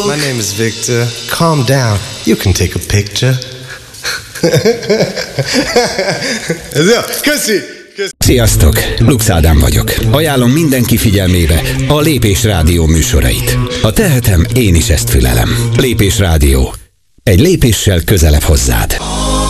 My name is Victor. Calm down. You can take a picture. Köszi! Sziasztok! Lux Ádám vagyok. Ajánlom mindenki figyelmébe a Lépés Rádió műsorait. Ha tehetem, én is ezt fülelem. Lépés Rádió. Egy lépéssel közelebb hozzád.